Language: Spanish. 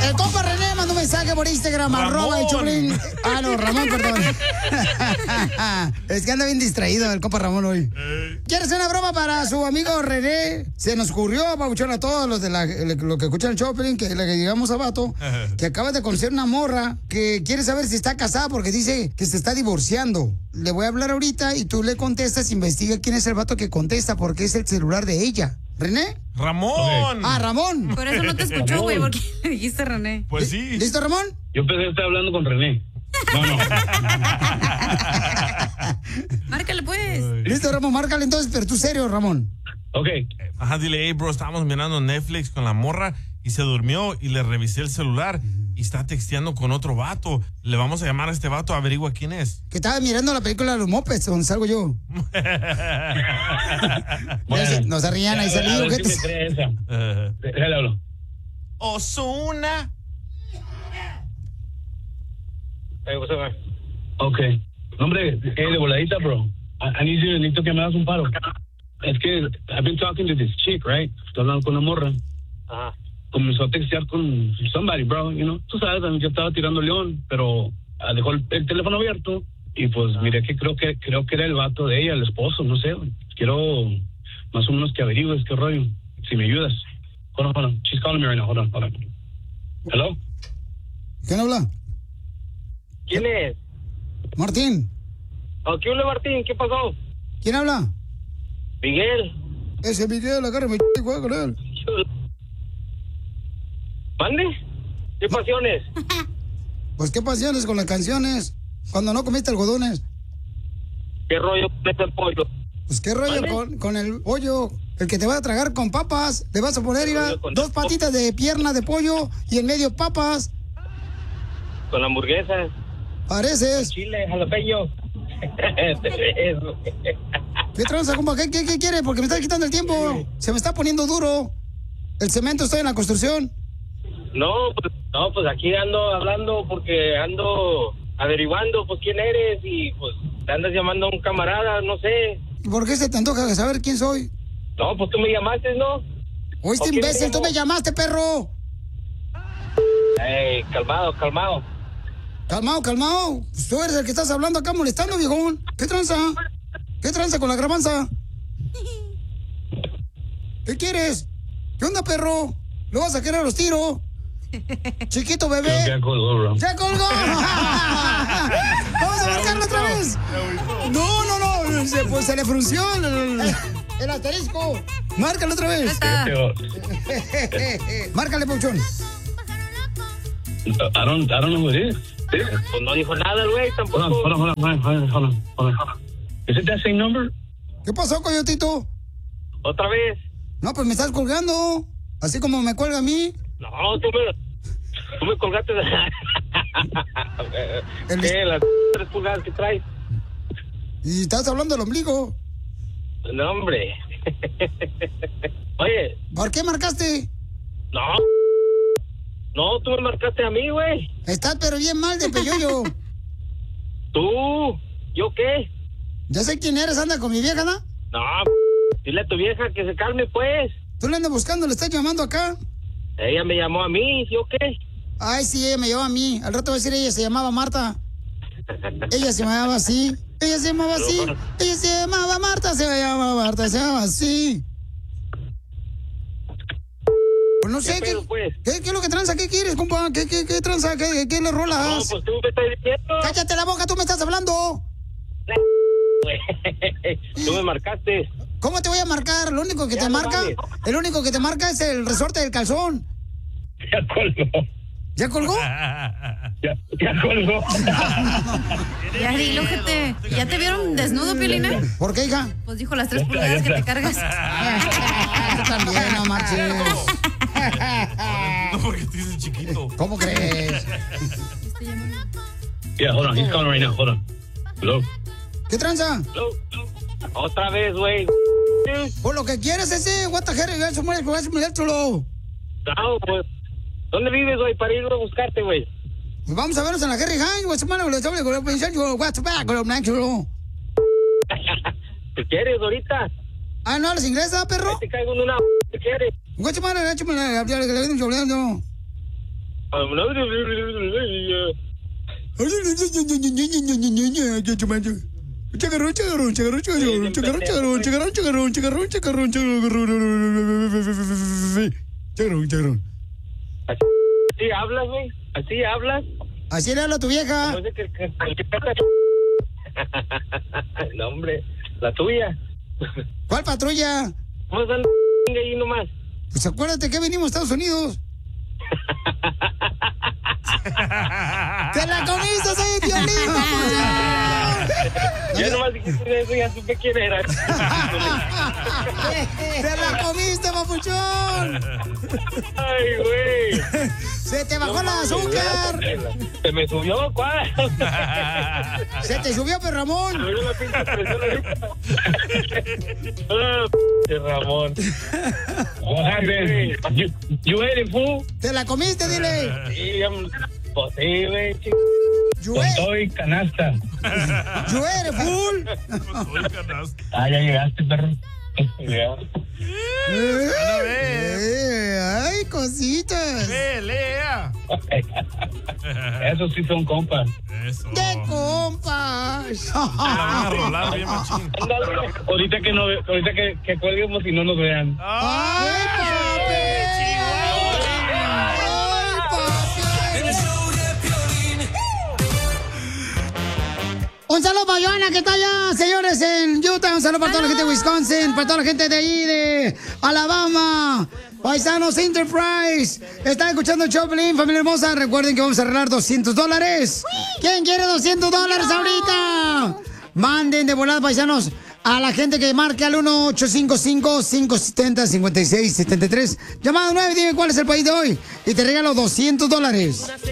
El compa René mandó un mensaje por Instagram, @ el Choplin. Ah, no, Ramón, perdón. Es que anda bien distraído el compa Ramón hoy. ¿Quiere hacer una broma para su amigo René? Se nos ocurrió, pabuchón, a todos los de lo que escuchan el Choplin, que le digamos a Vato, que acaba de conocer una morra que quiere saber si está casada porque dice que se está divorciando. Le voy a hablar ahorita y tú le contestas, investiga quién es el vato que contesta porque es el celular de ella. ¿René? ¡Ramón! Ah, Ramón. Por eso no te escuchó, güey, porque le dijiste René. Pues sí. ¿Listo, Ramón? Yo pensé que estaba hablando con René. No. Márcale, pues. Listo, Ramón, márcale entonces, pero tú serio, Ramón. Ok. Ajá, dile, hey, bro, estábamos mirando Netflix con la morra y se durmió y le revisé el celular y está texteando con otro vato. Le vamos a llamar a este vato, averigua quién es. Que estaba mirando la película de los Mopeds, donde salgo yo. Bueno, no se rían, ahí salí. a ver si me cree esa. Déjale hablo. Ozuna. Hey, what's up, man? Ok. No, hombre, de voladita, bro. I need you, necesito que me hagas un paro. Es que I've been talking to this chick, right? Estoy hablando con una morra. Ajá. Comenzó a textear con somebody, bro, you know. Tú sabes, yo estaba tirando león, pero dejó el teléfono abierto y pues miré que creo que era el vato de ella, el esposo, no sé. Quiero más o menos que averigües qué rollo, si me ayudas. Hold on. She's calling me right now. Hold on. Hello? ¿Quién habla? ¿Quién es? Martín. ¿Qué hola, Martín? ¿Qué pasó? ¿Quién habla? Miguel. Ese Miguel, agárrame y juega con él. ¿Mande? ¿Qué pasiones? Pues qué pasiones con las canciones. Cuando no comiste algodones. ¿Qué rollo con el pollo? Pues qué rollo con el pollo. El que te va a tragar con papas. Le vas a poner dos patitas de pierna de pollo y en medio papas. Con hamburguesa. Pareces. Chile, jalapeño. ¿Qué tranza, compa? ¿Qué quiere? Porque me está quitando el tiempo. Se me está poniendo duro. El cemento está en la construcción. No, pues aquí ando hablando porque ando averiguando pues quién eres y pues te andas llamando a un camarada, no sé. ¿Por qué se te antoja saber quién soy? No, pues tú me llamaste, ¿no? Oíste, imbécil, tú me llamaste, perro. Ey, calmado. Calmado. Pues tú eres el que estás hablando acá molestando, viejón. ¿Qué tranza? ¿Qué tranza con la grabanza? ¿Qué quieres? ¿Qué onda, perro? ¿Lo vas a querer a los tiros? Chiquito bebé. Ya colgó, bro. ¡Ya colgó! ¡Vamos a marcarlo otra vez! No. Pues se le frunció el asterisco. Márcalo otra vez. Márcale, Pauchón. I don't know who it is. Pues no dijo nada el güey tampoco. Hold on. Is it that same number? ¿Qué pasó, coyotito? ¿Otra vez? No, pues me estás colgando. Así como me cuelga a mí. No, tú me colgaste de... ¿Qué? Las 3 pulgadas que traes. Y estás hablando del ombligo. No, hombre. Oye. ¿Por qué marcaste? No, tú me marcaste a mí, güey. Estás pero bien mal de peyoyo. ¿Tú? ¿Yo qué? Ya sé quién eres, anda con mi vieja, ¿no? No, dile a tu vieja que se calme, pues. Tú le andas buscando, le estás llamando acá. Ella me llamó a mí, ¿yo qué? Ay, sí, ella me llamó a mí. Al rato voy a decir, ella se llamaba Marta. Ella se llamaba así. Ella se llamaba así. Ella se llamaba Marta, se llamaba así. Pues no sé, ¿qué es lo que tranza? ¿Qué quieres, compa? ¿Qué tranza? ¿Qué le rolas? No, pues tú me estás diciendo. ¡Cállate la boca! ¡Tú me estás hablando! Tú me marcaste. ¿Cómo te voy a marcar? Lo único que Ya te no marca, mames. el único que te marca es el resorte del calzón. Ya colgó. ¿Ya colgó? Ya colgó. Ya dilo, gente. ¿Ya te vieron desnudo, Piolina? ¿Por qué, hija? Pues dijo las 3 pulgadas que te cargas. Tú también, no marches. No, porque te dices chiquito. ¿Cómo crees? Yeah, hold on. He's calling right now. Hold on. Hello. ¿Qué tranza? Otra vez, güey. Por lo que quieres ese, what the hell, eso muere chulo. No, pues. ¿Dónde vives, güey? Para ir a buscarte, güey. Pues vamos a vernos en la Harry Hines, güey, semana, güey, con el pensar, yo, what's back, con el chulo. ¿Qué quieres ahorita? Ah, ¿no hablas inglés, perro? Te caigo en una... ¿Qué quieres? Güey, semana, Chacarrón, chacarrón, chacarrón, chacarrón, chacarrón, chacarrón, chacarrón, chacarrón, chacarrón, chacarrón, chacarrón, chacarrón. ¿Así hablas, güey? ¿Así hablas? Así le habla a tu vieja. No, hombre, la tuya. ¿Cuál patrulla? ¿Cómo están ahí nomás? Pues acuérdate que venimos a Estados Unidos. ¡Te la comiste, soy Piolín, Ya nomás dijiste eso, ya supe quién era. ¡Te la comiste, papuchón! Ay, güey. ¡Se te bajó el azúcar! Se me subió, ¿cuál? ¡Se te subió, pero Ramón! Me dio la pinche presión ahorita. Ramón. What happened? You ate it, fool? ¡Te la comiste, dile! Sí, pues sí, güey. ¡You Con ate! todo y canasta. ¡You ate, fool! Ah, ya llegaste, perro. Ya. ¡Ay, cositas! ¡Pelea! Esos sí son compas. Eso. ¡Qué compas! La van a rolar bien machín. Ahorita que cuelguemos y no nos vean. ¡Ay, papi! ¡Ay, papi! Un saludo para Joana, que está allá, señores, en Utah. Un saludo para toda la gente de Wisconsin, para toda la gente de ahí, de Alabama. Paisanos Enterprise. Están escuchando el Choplin, familia hermosa. Recuerden que vamos a arreglar $200. ¿Quién quiere $200 ahorita? Manden de volada, paisanos, a la gente que marque al 1-855-570-5673. Llamada 9, dime cuál es el país de hoy y te regalo $200.